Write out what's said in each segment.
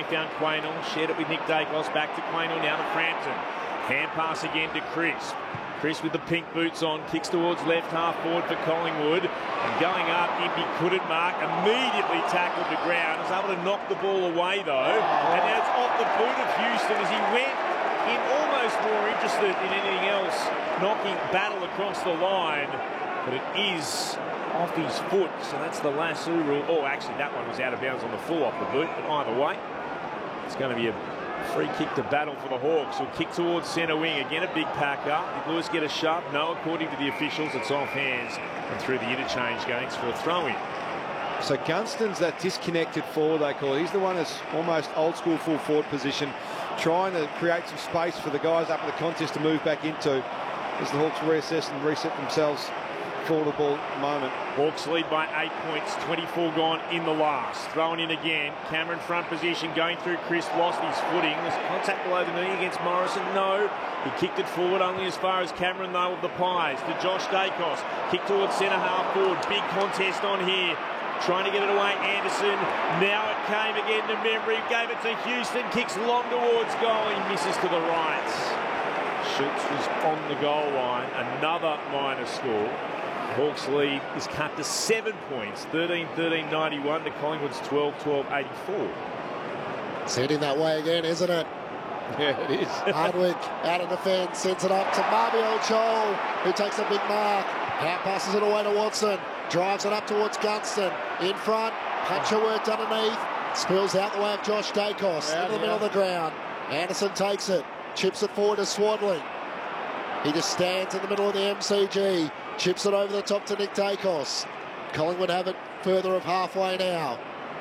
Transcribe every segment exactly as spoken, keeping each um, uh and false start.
found Quaynor, shared it with Nick Dacos, back to Quaynor, now to Frampton. Hand pass again to Chris. Chris with the pink boots on, kicks towards left half forward for Collingwood. And going up, Impey couldn't mark, immediately tackled the ground. Was able to knock the ball away though. And now it's off the boot of Houston as he went in almost more interested in anything else, knocking Battle across the line. But it is off his foot, so that's the lasso rule. Oh, actually, that one was out of bounds on the full off the boot, but either way, it's going to be a free kick to Battle for the Hawks. He'll kick towards centre wing. Again, a big pack up. Did Lewis get a shove? No, according to the officials, it's off hands and through the interchange gates for a throw-in. So Gunston's that disconnected forward, they call it. He's the one that's almost old-school full forward position, trying to create some space for the guys up in the contest to move back into as the Hawks reassess and reset themselves for the ball moment. Hawks lead by eight points, twenty-four gone in the last. Thrown in again. Cameron front position, going through Chris, lost his footing. Was contact below the knee against Morrison? No. He kicked it forward only as far as Cameron, though, of the Pies. To Josh Dacos. Kick towards centre half forward. Big contest on here. Trying to get it away, Anderson. Now it came again to memory. Gave it to Houston. Kicks long towards goal. He misses to the right. Schultz was on the goal line. Another minor score. Hawks lead is cut to seven points, thirteen thirteen ninety-one to Collingwood's twelve twelve eighty-four. It's heading that way again, isn't it? Yeah, it is. Hardwick out of defence, sends it up to Mabiel Chol, who takes a big mark. Out passes it away to Watson, drives it up towards Gunston. In front, puncher worked underneath, spills out the way of Josh Dacos, Yeah, into the yeah. middle of the ground. Anderson takes it, chips it forward to Swadling. He just stands in the middle of the M C G. Chips it over the top to Nick Dacos. Collingwood have it further of halfway now.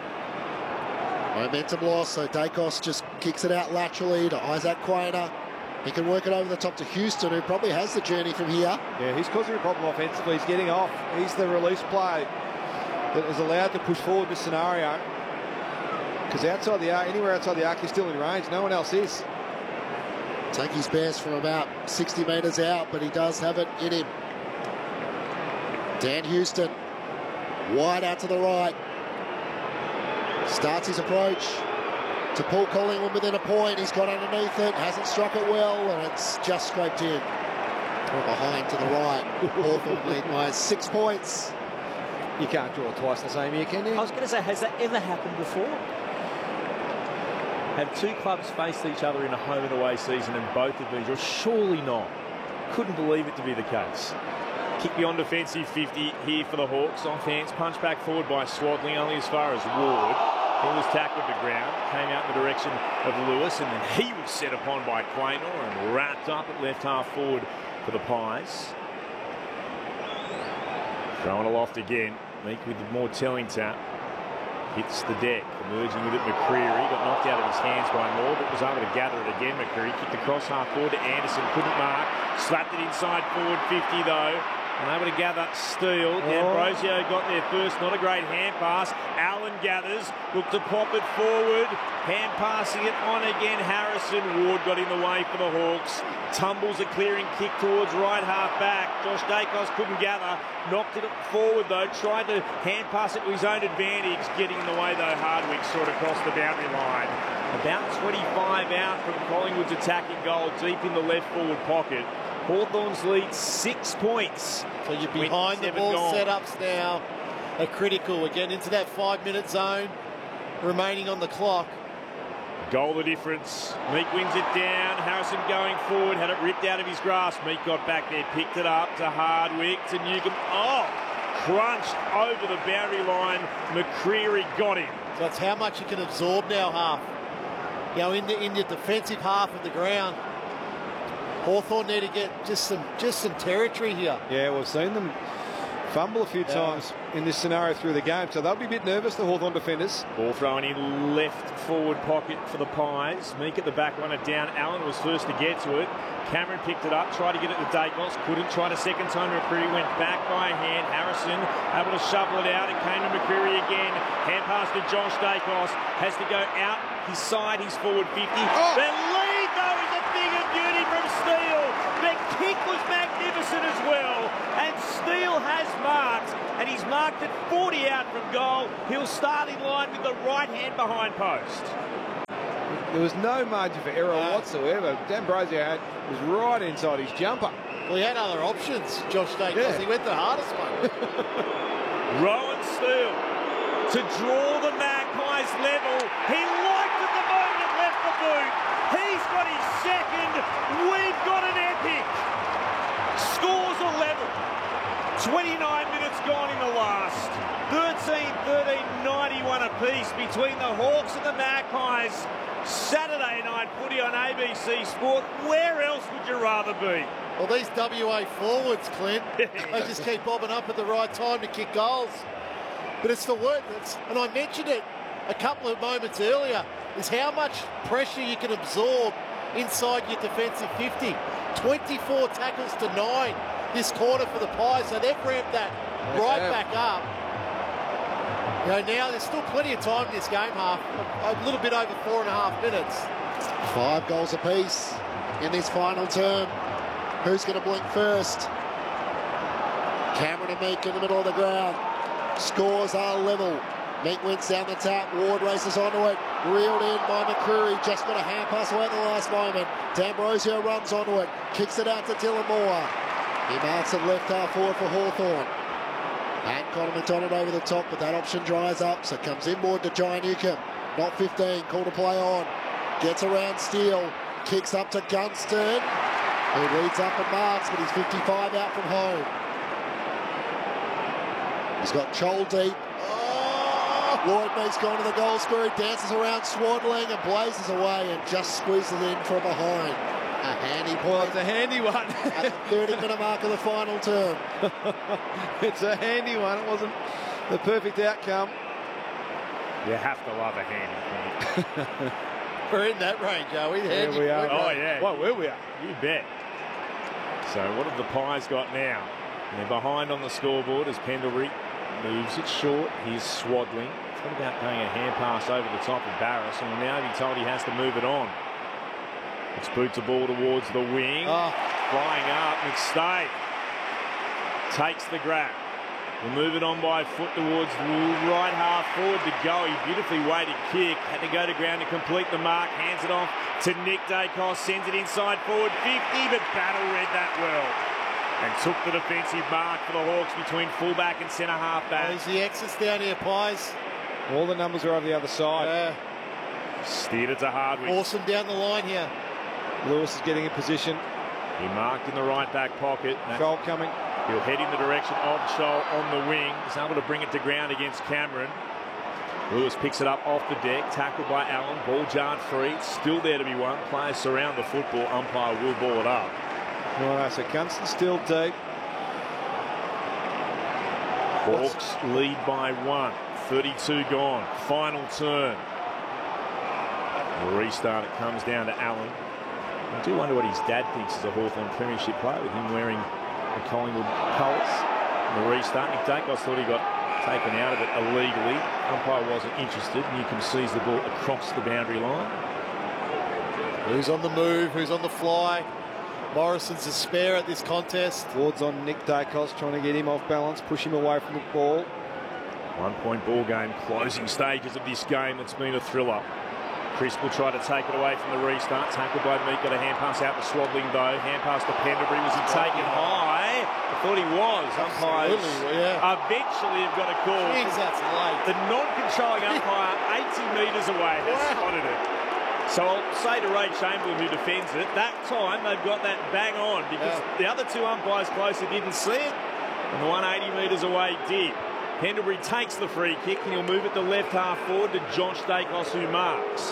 Momentum loss, so Dacos just kicks it out laterally to Isaac Quaynor. He can work it over the top to Houston, who probably has the journey from here. Yeah, he's causing a problem offensively. He's getting off. He's the release play that is allowed to push forward this scenario. Because outside the arc, anywhere outside the arc, he's still in range. No one else is. Take his best from about sixty metres out, but he does have it in him. Dan Houston, wide out to the right. Starts his approach to Paul Collingwood within a point. He's got underneath it, hasn't struck it well, and it's just scraped in. From behind to the right. Hawthorn lead by six points. You can't draw twice the same year, can you? I was going to say, has that ever happened before? Have two clubs faced each other in a home and away season and both have been drawn? Surely not. Couldn't believe it to be the case. Kick beyond defensive fifty here for the Hawks. Off hands, punch back forward by Swadling, only as far as Ward. He was tackled to ground, came out in the direction of Lewis, and then he was set upon by Quaynor and wrapped up at left half forward for the Pies. Throwing aloft again. Meek with the more telling tap. Hits the deck, emerging with it McCreery. Got knocked out of his hands by Moore, but was able to gather it again. McCreery kicked across half forward to Anderson, couldn't mark. Slapped it inside forward fifty though. Unable to gather Steele. Oh. Ambrosio got there first. Not a great hand pass. Allen gathers. Looked to pop it forward. Hand passing it on again. Harrison. Ward got in the way for the Hawks. Tumbles a clearing kick towards right half back. Josh Dacos couldn't gather. Knocked it forward though. Tried to hand pass it to his own advantage. Getting in the way though. Hardwick sort of across the boundary line. About twenty-five out from Collingwood's attacking goal. Deep in the left forward pocket. Hawthorn's lead six points. So you're behind the ball gone. setups now are critical. Again into that five minute zone remaining on the clock. Goal the difference. Meek wins it down. Harrison going forward. Had it ripped out of his grasp. Meek got back there. Picked it up to Hardwick. To Newcomb. Oh! Crunched over the boundary line. McCreery got him. So that's how much you can absorb now, half. You know, in the in the defensive half of the ground. Hawthorn need to get just some just some territory here. Yeah, we've seen them fumble a few Yeah. times in this scenario through the game, so they'll be a bit nervous, the Hawthorn defenders. Ball thrown in left forward pocket for the Pies. Meek at the back, run it down. Allen was first to get to it. Cameron picked it up, tried to get it to Dacos, couldn't. Tried a second time. McCreery went back by hand. Harrison able to shovel it out. It came to McCreery again. Hand pass to Josh Dacos. Has to go out his side, his forward fifty. Oh. The lead though is a thing of beauty from Steele. The kick was magnificent as well. And Steele has marked, and he's marked at forty out from goal. He'll start in line with the right hand behind post. There was no margin for error No. whatsoever. D'Ambrosio had, was right inside his jumper. Well, he had other options, Josh Dacos. Yeah. He went the hardest one. Rowan Steele to draw the Magpies level. He liked it the moment it left the boot. He's got his second. We've got an epic. Scores are level. twenty-nine minutes gone in the last. thirteen thirteen ninety-one apiece between the Hawks and the Magpies. Saturday night footy on A B C Sport. Where else would you rather be? Well, these W A forwards, Clint, they just keep bobbing up at the right time to kick goals. But it's the work, it's, and I mentioned it a couple of moments earlier, is how much pressure you can absorb inside your defensive fifty. twenty-four tackles to nine this quarter for the Pies, so they've ramped that Yes, right they have. back up. You know, now there's still plenty of time in this game, half, a little bit over four and a half minutes. Five goals apiece in this final term. Who's going to blink first? Cameron and Meek in the middle of the ground. Scores are level. Meek wins down the tap. Ward races onto it. Reeled in by McCreary. Just got a hand pass away at the last moment. D'Ambrosio runs onto it. Kicks it out to Dylan Moore. He marks it left half forward for Hawthorn. And Connor McDonald over the top, but that option dries up. So comes inboard to Jai Newcomb. Not fifteen. Call to play on. Gets around Steele. Kicks up to Gunston. He leads up and marks, but he's fifty-five out from home. He's got Chol deep. Oh! Lloyd Meek's gone to the goal square. He dances around Swaddling and blazes away and just squeezes it in from behind. A handy Well, point it's a handy one. at the thirty minute mark of the final term. It's a handy one. It wasn't the perfect outcome. You have to love a handy point. We're in that range, are we? There we are. Oh, yeah. Well, where we are. You bet. So what have the Pies got now? They're behind on the scoreboard as Pendlebury moves it short. Here's Swaddling. Thought about playing a hand pass over the top of Barris, and will now be told he has to move it on. It's boots the ball towards the wing. Oh. Flying up, McStay takes the grab. We'll move it on by foot towards the right half forward to go. He beautifully weighted kick. Had to go to ground to complete the mark. Hands it off to Nick Dacos. Sends it inside forward fifty, but Battle read that well. And took the defensive mark for the Hawks between fullback and centre half Oh, back. he's the exits down here, Pies. All the numbers are over the other side. Uh, Steered it to Hardwick. awesome down the line here. Lewis is getting in position. He marked in the right back pocket. Shoal coming. He'll head in the direction of Scholl on the wing. He's able to bring it to ground against Cameron. Lewis picks it up off the deck. Tackled by Allen. Ball jarred free. It's still there to be won. Players surround the football. Umpire will ball it up. Right, so Gunston still deep. Hawks lead by one. thirty-two gone. Final turn. The restart, it comes down to Allen. I do wonder what his dad thinks as a Hawthorn Premiership player with him wearing the Collingwood colours. The restart, Nick Dacos thought he got taken out of it illegally. Umpire wasn't interested. Newcomb sees the ball across the boundary line. Who's on the move? Who's on the fly? Morrison's a spare at this contest. Ward's on Nick Dacos, trying to get him off balance, push him away from the ball. One point ball game, closing stages of this game. It's been a thriller. Chris will try to take it away from the restart. Tackled by Meek, got a hand pass out to Swaddling though. Hand pass to Pendlebury. Was he taken high? I thought he was. Umpires Absolutely, yeah. eventually have got a call. Jeez, that's late. The non-controlling umpire eighty metres away has Wow. spotted it. So I'll say to Ray Chamberlain, who defends it, that time they've got that bang on because Yeah. the other two umpires closer didn't see it, and the one eighty metres away did. Pendlebury takes the free kick and he'll move it to left half forward to Josh Dacos, who marks.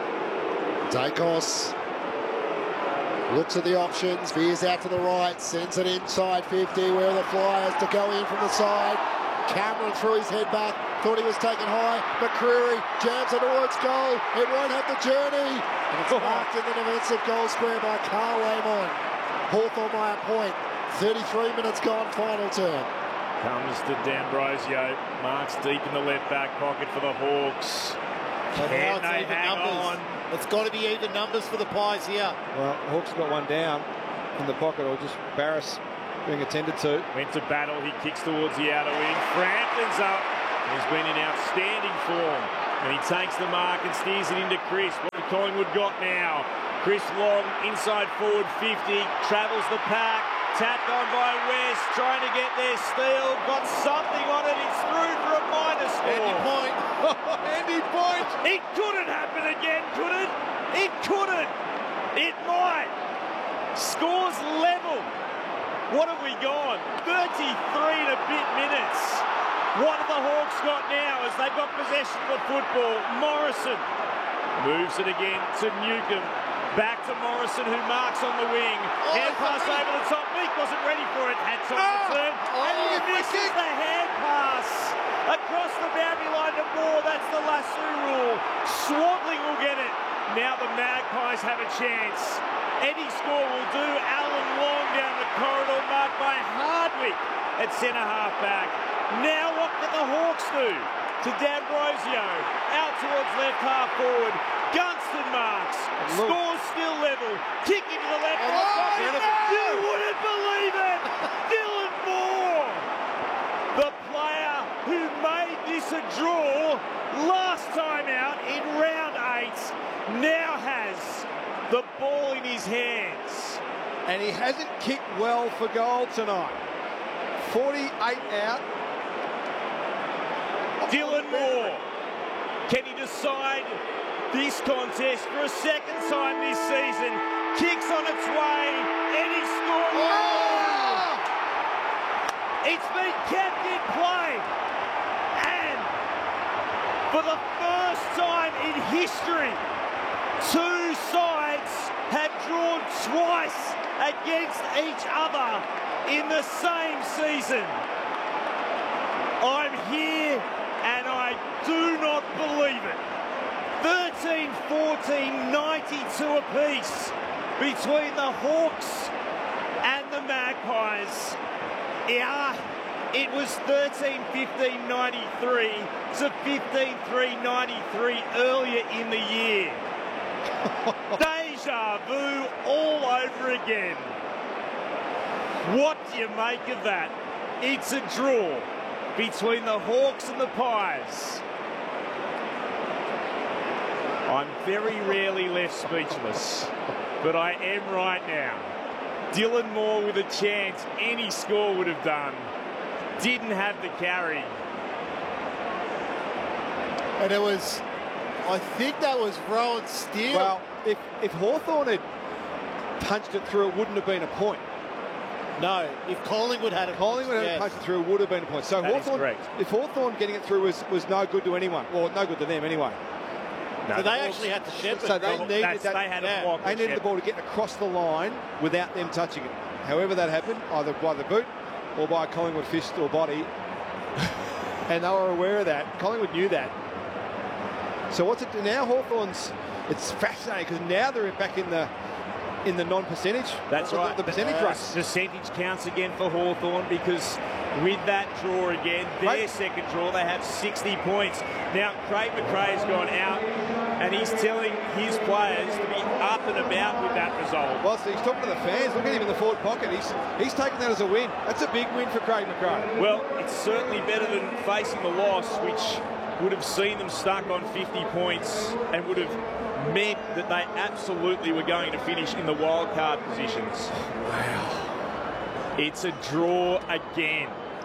Dacos looks at the options, veers out to the right, sends it inside fifty, where the Flyers to go in from the side. Cameron threw his head back, thought he was taken high. McCreary jams it towards goal. It won't have the journey. And it's marked in the defensive goal square by Carl Amon. Hawthorn by a point. thirty-three minutes gone, final term. Comes to D'Ambrosio, marks deep in the left back pocket for the Hawks. So now Can it's they even hang numbers. on? It's got to be even numbers for the Pies here. Well, Hawks got one down in the pocket, or just Barris being attended to. Went to battle, he kicks towards the outer wing. Frampton's up. He's been in outstanding form And he takes the mark and steers it into Chris. What have Collingwood got now? Chris Long, inside forward fifty, travels the pack, tapped on by West, trying to get their steal, got something on it, it's through for a minus score. Andy Point. Andy Point. It couldn't happen again, could it? It couldn't. It might. Scores level. What have we gone? thirty-three and a bit minutes. What have the Hawks got now as they've got possession of the football? Morrison moves it again to Newcomb. Back to Morrison, who marks on the wing. Oh, hand pass over the top. Meek wasn't ready for it. Had time to turn. Oh, and he free misses kick. the hand pass across the boundary line to Moore. That's the lasso rule. Swantling will get it. Now the Magpies have a chance. Any score will do. Alan Long down the corridor, marked by Hardwick at centre half back. Now what can the Hawks do? To D'Ambrosio, out towards left half forward. Gunston marks, Look. scores still level, kick into the left. Oh, Oh, no! you wouldn't believe it! Dylan Moore, the player who made this a draw last time out in round eight, now has the ball in his hands. And he hasn't kicked well for goal tonight. forty-eight out. Dylan Moore, can he decide this contest for a second time this season? Kicks on its way, and he scores. Oh! It's been kept in play, and for the first time in history, two sides have drawn twice against each other in the same season. I'm here and I do not believe it. thirteen fourteen, ninety-two apiece between the Hawks and the Magpies. Yeah, it was thirteen fifteen ninety-three to fifteen three ninety-three earlier in the year. Deja vu all over again. What do you make of that? It's a draw between the Hawks and the Pies. I'm very rarely left speechless, but I am right now. Dylan Moore with a chance any score would have done. Didn't have the carry. And it was, I think that was Rowan Steele. Well, if, if Hawthorn had punched it through, it wouldn't have been a point. no, if Collingwood had it. Collingwood had yes. punched it through, it would have been a point. So That is Hawthorn, correct. if Hawthorn getting it through was, was no good to anyone, well, no good to them anyway. No, So the they Hawks- actually had to shepherd. So they Well, needed that's- that. they had yeah. a block. They of needed the Shep. ball to get across the line without them touching it. However that happened, either by the boot or by a Collingwood fist or body. And they were aware of that. Collingwood knew that. So what's it now? Hawthorn's, it's fascinating because now they're back in the in the non-percentage. That's the, right. The, the percentage Uh, race. Percentage counts again for Hawthorn because with that draw again, their Right. second draw, they have sixty points. Now, Craig McRae's gone out and he's telling his players to be up and about with that result. Well, so he's talking to the fans. Look at him in the forward pocket. He's he's taking that as a win. That's a big win for Craig McRae. Well, it's certainly better than facing the loss, which would have seen them stuck on fifty points and would have meant that they absolutely were going to finish in the wild card positions. Wow. It's a draw again.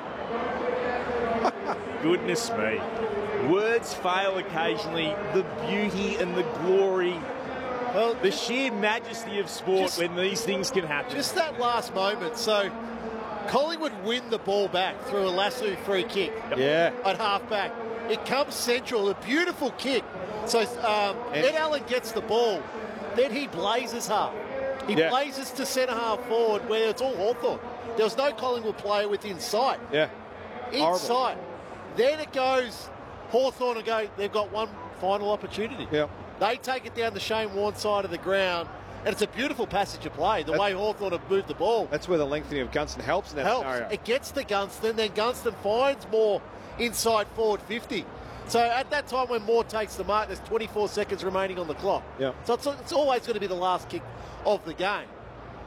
Goodness me. Words fail occasionally. The beauty and the glory, Well, the sheer majesty of sport Just- when these things can happen. just that last moment. So Collingwood win the ball back through a lasso free kick Yeah. at half back. It comes central, a beautiful kick. So um, Ed Allen gets the ball. Then he blazes hard. He Yeah. blazes to centre half forward where it's all Hawthorn. There was no Collingwood player within sight. Yeah. In Horrible. sight. Then it goes Hawthorn and go, they've got one final opportunity. Yeah. They take it down the Shane Warne side of the ground, and it's a beautiful passage of play, the That's- way Hawthorn have moved the ball. That's where the lengthening of Gunston helps in that Helps. scenario. It gets to Gunston, then Gunston finds Moore inside forward fifty. So at that time when Moore takes the mark, there's twenty-four seconds remaining on the clock. Yeah. So it's, it's always going to be the last kick of the game.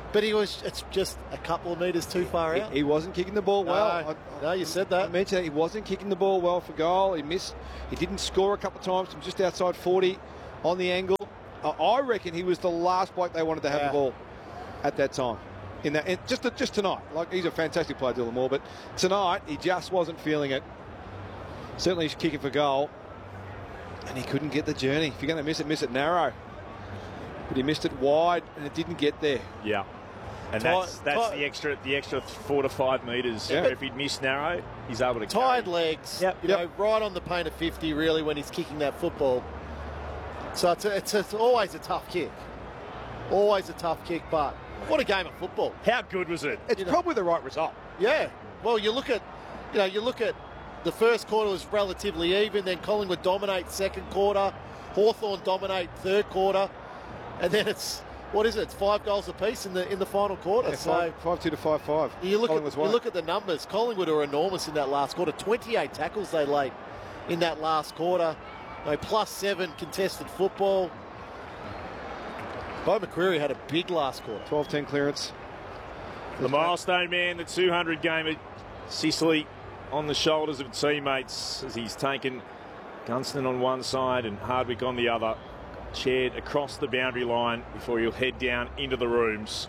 But he was, it's just a couple of metres too far out. He, he wasn't kicking the ball well. No, I, no, you said I that. mentioned that he wasn't kicking the ball well for goal. He missed. He didn't score a couple of times from just outside forty on the angle. Uh, I reckon he was the last bloke they wanted to have Yeah. the ball at that time. In that, and just just tonight, like he's a fantastic player, Dylan Moore, but tonight he just wasn't feeling it. Certainly he's kicking for goal, and he couldn't get the journey. If you're going to miss it, miss it narrow. But he missed it wide, and it didn't get there. Yeah. And Tight- that's that's tight- the extra the extra four to five metres. Yeah. If he'd missed narrow, he's able to Tired carry. legs, Yep. you Yep. know, right on the paint of fifty, really, when he's kicking that football. So it's, a, it's, it's always a tough kick. Always a tough kick, but what a game of football. How good was it? It's You know- probably the right result. Yeah. Well, you look at, you know, you look at the first quarter was relatively even, then Collingwood dominate second quarter, Hawthorn dominate third quarter, and then it's, what is it? It's five goals apiece in the in the final quarter. Yeah, so five, five two to five five. you look at Collingwood's you won. look at the numbers. Collingwood are enormous in that last quarter. twenty-eight tackles they laid in that last quarter. You know, plus seven contested football. Bo McCreary had a big last quarter. twelve ten clearance. The milestone man, the two hundred gamer, Sicily on the shoulders of teammates as he's taken Gunston on one side and Hardwick on the other. Chaired across the boundary line before he'll head down into the rooms.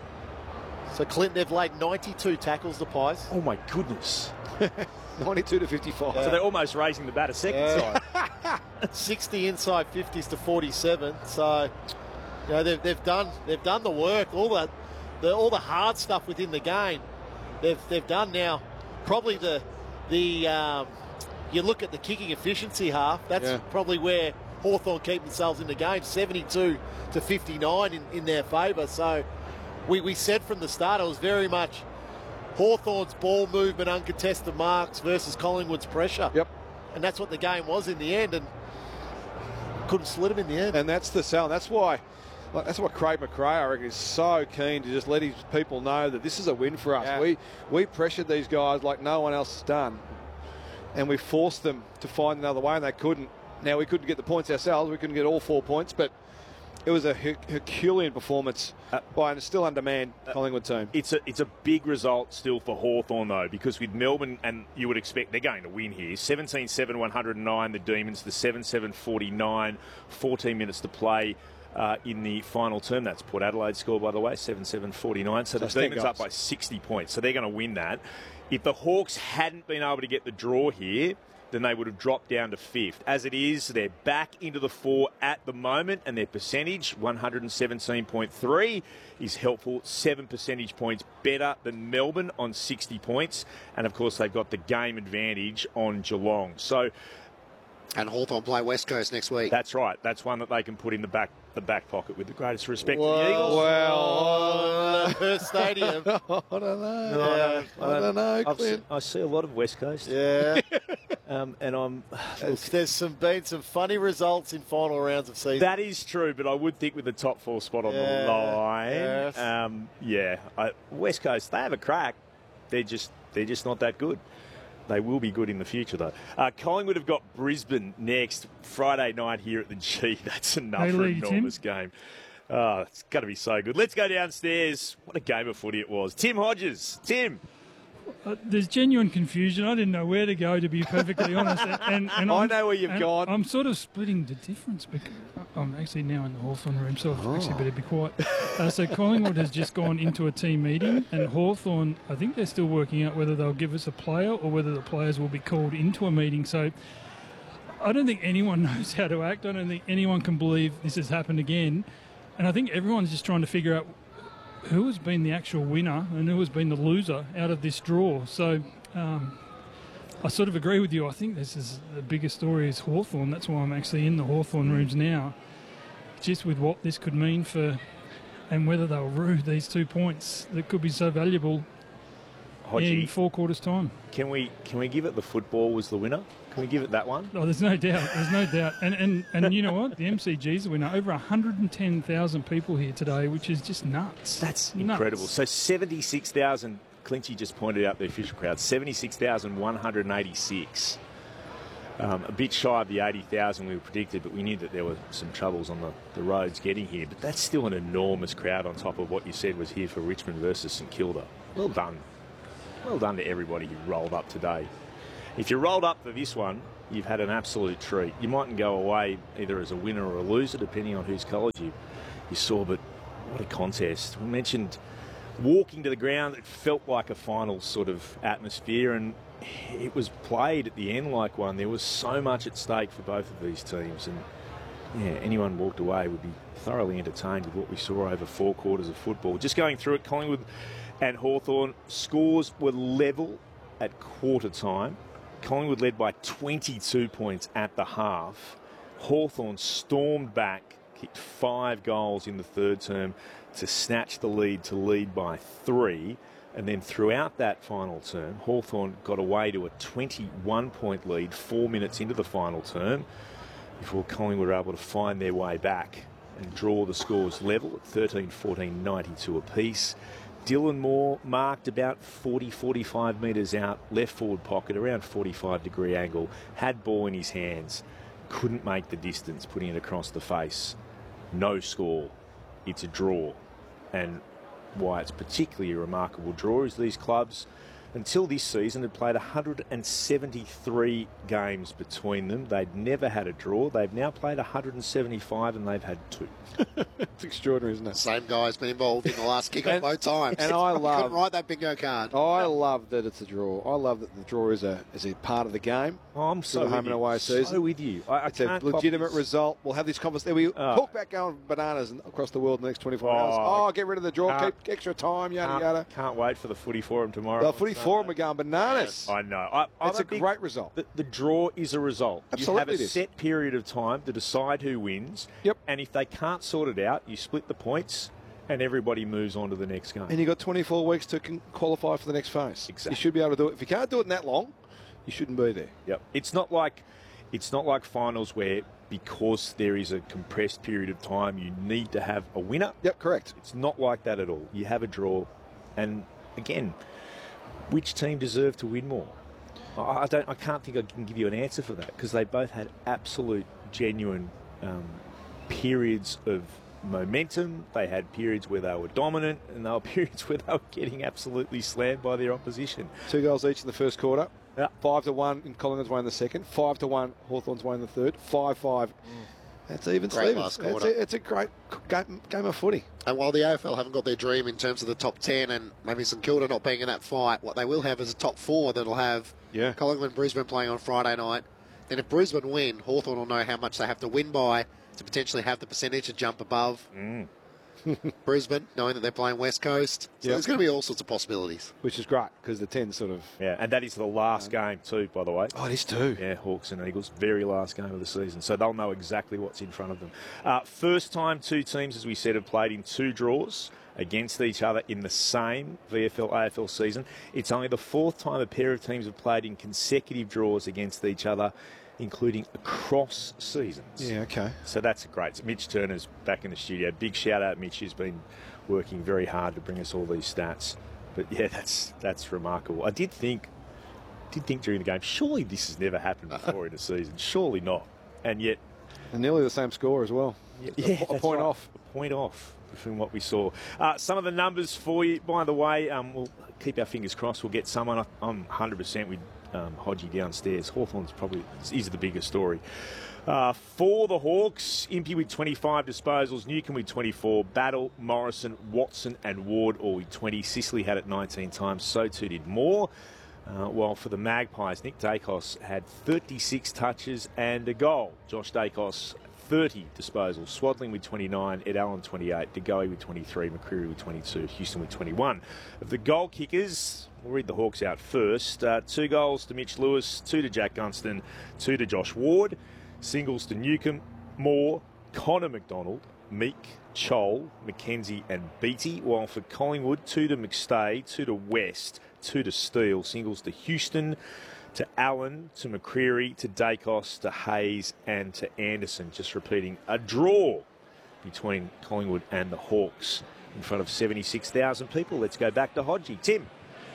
So Clinton, they've laid ninety-two tackles, the Pies. Oh my goodness. ninety-two to fifty-five. So they're almost raising the bat a second Yeah. side. sixty inside fifties to forty-seven. So, you know, they've, they've done they've done the work, all that, the, all the hard stuff within the game. They've they've done now. Probably the the um, you look at the kicking efficiency half. That's Yeah. probably where Hawthorn keep themselves in the game, seventy-two to fifty-nine in, in their favour. So, we we said from the start it was very much Hawthorn's ball movement, uncontested marks versus Collingwood's pressure. Yep. And that's what the game was in the end, and couldn't slit him in the end. And that's the sell. That's why, like, that's why Craig McRae, I reckon, is so keen to just let his people know that this is a win for us. Yeah. We we pressured these guys like no one else has done, and we forced them to find another way, and they couldn't. Now, we couldn't get the points ourselves. We couldn't get all four points, but it was a Her- Herculean performance Uh, by a still undermanned Collingwood team. It's a it's a big result still for Hawthorn though, because with Melbourne, and you would expect they're going to win here. seventeen seven one oh nine, the Demons, the seven seven forty-nine, fourteen minutes to play uh, in the final term. That's Port Adelaide score, by the way, seven seven forty-nine. So, So the ten Demons up goals. by sixty points, so they're going to win that. If the Hawks hadn't been able to get the draw here, then they would have dropped down to fifth. As it is, they're back into the four at the moment, and their percentage, one seventeen point three, is helpful. Seven percentage points better than Melbourne on sixty points. And, of course, they've got the game advantage on Geelong. So And Hawthorn play West Coast next week. that's right. That's one that they can put in the back the back pocket with the greatest respect to the Well, Eagles. well, Perth Stadium. I don't know. Yeah. I don't know, I've Clint. se- I see a lot of West Coast, Yeah, um, and I'm. there's, there's some been some funny results in final rounds of season. That is true, but I would think with the top four spot on Yeah, the line, yes. um, yeah, I, West Coast, they have a crack. They're just they're just not that good. They will be good in the future, though. Uh, Collingwood have got Brisbane next Friday night here at the G. That's another Hey, Lee, Tim. enormous game. Oh, it's going to be so good. Let's go downstairs. What a game of footy it was. Tim Hodges. Tim. Uh, there's genuine confusion. I didn't know where to go, to be perfectly honest. And, and I I'm- know where you've and gone. I'm sort of splitting the difference because I'm actually now in the Hawthorn room, so I actually better be quiet. Uh, so Collingwood has just gone into a team meeting, and Hawthorn, I think they're still working out whether they'll give us a player or whether the players will be called into a meeting. So I don't think anyone knows how to act. I don't think anyone can believe this has happened again. And I think everyone's just trying to figure out who has been the actual winner and who has been the loser out of this draw. So um, I sort of agree with you. I think this is the biggest story is Hawthorn. That's why I'm actually in the Hawthorn rooms now, just with what this could mean for and whether they'll rue these two points that could be so valuable Hodgie, in four quarters' time. can we can we give it the football was the winner? Can we give it that one? Oh, there's no doubt. There's no doubt. And and, and you know what? The M C G's the winner. Over one hundred ten thousand people here today, which is just nuts. That's Nuts. incredible. So seventy-six thousand, Clinchy just pointed out the official crowd, seventy-six thousand one hundred eighty-six. Um, a bit shy of the eighty thousand we predicted, but we knew that there were some troubles on the, the roads getting here. But that's still an enormous crowd on top of what you said was here for Richmond versus St Kilda. Well done. Well done to everybody who rolled up today. If you rolled up for this one, you've had an absolute treat. You mightn't go away either as a winner or a loser, depending on whose colours you, you saw, but what a contest. We mentioned walking to the ground, it felt like a final sort of atmosphere, and it was played at the end like one. There was so much at stake for both of these teams, and yeah, anyone walked away would be thoroughly entertained with what we saw over four quarters of football. Just going through it, Collingwood and Hawthorn, scores were level at quarter time. Collingwood led by twenty-two points at the half. Hawthorn stormed back, kicked five goals in the third term to snatch the lead, to lead by three. And then throughout that final term, Hawthorn got away to a twenty-one point lead four minutes into the final term before Collingwood were able to find their way back and draw the scores level at thirteen fourteen ninety-two apiece. Dylan Moore marked about forty, forty-five metres out, left forward pocket, around forty-five degree angle, had ball in his hands, couldn't make the distance, putting it across the face. No score. It's a draw. And why it's particularly a remarkable draw is these clubs, until this season, had played one hundred seventy-three games between them. They'd never had a draw. They've now played one hundred seventy-five and they've had two. It's extraordinary, isn't it? Same guy's been involved in the last kick And- both times. and I love- couldn't write that bingo card. I love that it's a draw. I love that the draw is a is a part of the game. Oh, I'm so the with home you. and away season. So with you. I, I It's a can't legitimate copy- result. We'll have this conversation. We Oh. talk about going bananas in- across the world in the next twenty-four hours. Oh, Oh, get rid of the draw. can't- Keep extra time. Yada Can't, yada. can't wait for the footy forum tomorrow. The footy forum are going bananas. I know. I, I'm It's a big- great result. The, the draw is a result. Absolutely you have it a is. set period of time to decide who wins. Yep. And if they can't sort it out, you split the points and everybody moves on to the next game. And you've got twenty-four weeks to con- qualify for the next phase. Exactly. You should be able to do it. If you can't do it in that long, you shouldn't be there. Yep. It's not like it's not like finals where because there is a compressed period of time you need to have a winner. Yep, correct. It's not like that at all. You have a draw, and again, which team deserved to win more? I I don't. I can't think I can give you an answer for that because they both had absolute, genuine um, periods of momentum. They had periods where they were dominant, and there were periods where they were getting absolutely slammed by their opposition. Two goals each in the first quarter. Yeah. Five to one in Collingwood's way in the second. Five to one Hawthorn's way in the third. Five five. That's even Great Stevens. last It's quarter. a, it's a great game, game of footy. And while the A F L haven't got their dream in terms of the top ten and maybe St Kilda not being in that fight, what they will have is a top four that'll have Yeah. Collingwood and Brisbane playing on Friday night. Then if Brisbane win, Hawthorn will know how much they have to win by to potentially have the percentage to jump above Mm. Brisbane, knowing that they're playing West Coast. So Yep. there's going to be all sorts of possibilities. Which is great because the ten sort of. Yeah, and that is the last game too, by the way. Oh, it is too. Yeah, Hawks and Eagles, very last game of the season. So they'll know exactly what's in front of them. Uh, first time two teams, as we said, have played in two draws against each other in the same V F L A F L season. It's only the fourth time a pair of teams have played in consecutive draws against each other, including across seasons. Yeah, okay. So that's great. So Mitch Turner's back in the studio. Big shout out, Mitch. He's been working very hard to bring us all these stats. But yeah, that's that's remarkable. I did think, did think during the game, surely this has never happened before in a season. Surely not. And yet, And nearly the same score as well. yeah, a, a that's point right. off. A point off from what we saw. Uh, some of the numbers for you, by the way, um, we'll keep our fingers crossed. We'll get someone. I'm one hundred percent with um, Hodgie downstairs. Hawthorn's probably is the bigger story. Uh, for the Hawks, Impey with twenty-five disposals, Newcombe with twenty-four, Battle, Morrison, Watson and Ward all with twenty. Sicily had it nineteen times, so too did Moore. Uh, while for the Magpies, Nick Dacos had thirty-six touches and a goal. Josh Dacos, thirty disposals. Swadling with twenty-nine, Ed Allen twenty-eight, DeGoey with twenty-three, McCreary with twenty-two, Houston with twenty-one. Of the goal kickers, we'll read the Hawks out first. Uh, two goals to Mitch Lewis, two to Jack Gunston, two to Josh Ward. Singles to Newcombe, Moore, Connor McDonald, Meek, Chol, McKenzie and Beattie. While for Collingwood, two to McStay, two to West, two to Steele. Singles to Houston, to Allen, to McCreary, to Dacos, to Hayes and to Anderson. Just repeating, a draw between Collingwood and the Hawks in front of seventy-six thousand people. Let's go back to Hodgie. Tim.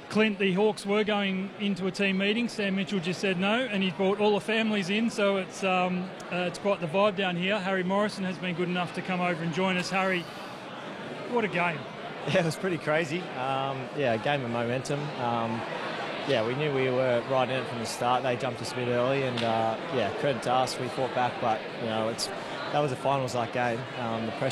Clint, the Hawks were going into a team meeting. Sam Mitchell just said no, and he's brought all the families in, so it's um, uh, it's quite the vibe down here. Harry Morrison has been good enough to come over and join us. Harry, what a game. Yeah, it was pretty crazy. Um, yeah, a game of momentum. Um, yeah, we knew we were right in it from the start. They jumped us a bit early, and uh, yeah, credit to us. We fought back, but you know, it's that was a finals like game. Um, the pressure